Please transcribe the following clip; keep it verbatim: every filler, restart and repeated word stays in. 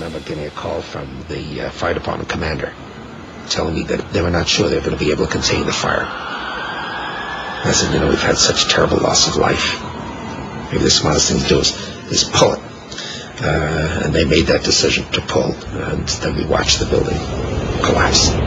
remember getting a call from the uh, fire department commander telling me that they were not sure they were going to be able to contain the fire. And I said, you know, we've had such terrible loss of life. Maybe the smartest thing to do is, is pull it. Uh, and they made that decision to pull, and then we watched the building collapse.